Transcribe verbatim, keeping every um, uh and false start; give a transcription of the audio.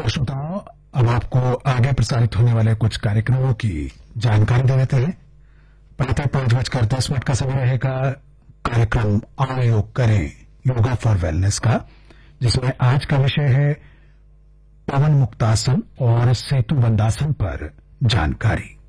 तो श्रोताओं, अब आपको आगे प्रसारित होने वाले कुछ कार्यक्रमों की जानकारी दे देते हैं। प्रातः पांच बजकर दस मिनट का समय रहेगा कार्यक्रम आओ योग करें, योगा फॉर वेलनेस का, जिसमें आज का विषय है पवन मुक्तासन और सेतु बंदासन पर जानकारी।